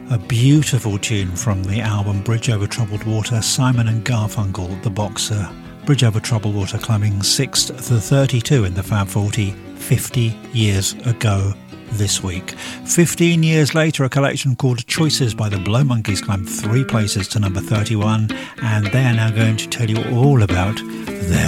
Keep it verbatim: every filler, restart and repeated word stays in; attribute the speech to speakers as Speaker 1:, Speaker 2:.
Speaker 1: A beautiful tune from the album Bridge Over Troubled Water, Simon and Garfunkel, The Boxer. Bridge Over Troubled Water climbing sixth to thirty-two in the Fab forty, fifty years ago this week. fifteen years later, a collection called Choices by the Blow Monkeys climbed three places to number thirty-one, and they're now going to tell you all about their